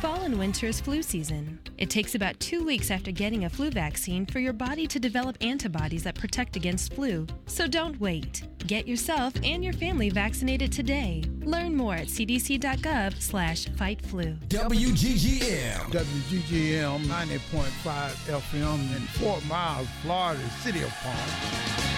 Fall and winter is flu season. It takes about 2 weeks after getting a flu vaccine for your body to develop antibodies that protect against flu. So don't wait. Get yourself and your family vaccinated today. Learn more at cdc.gov/fightflu. WGGM. WGGM 90.5 FM in Fort Myers, Florida, City of Palm.